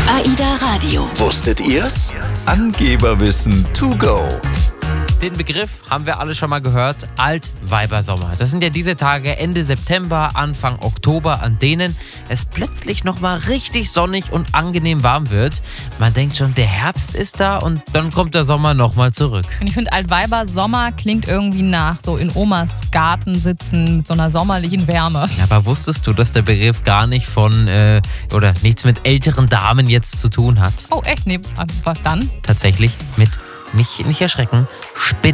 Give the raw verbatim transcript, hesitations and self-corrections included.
AIDA Radio. Wusstet ihr's? Angeberwissen to go. Den Begriff haben wir alle schon mal gehört, Altweibersommer. Das sind ja diese Tage Ende September, Anfang Oktober, an denen es plötzlich nochmal richtig sonnig und angenehm warm wird. Man denkt schon, der Herbst ist da und dann kommt der Sommer nochmal zurück. Und ich finde, Altweibersommer klingt irgendwie nach so in Omas Garten sitzen mit so einer sommerlichen Wärme. Ja, aber wusstest du, dass der Begriff gar nicht von, äh, oder nichts mit älteren Damen jetzt zu tun hat? Oh echt? Nee, was dann? Tatsächlich mit, nicht, nicht erschrecken, Spinnen.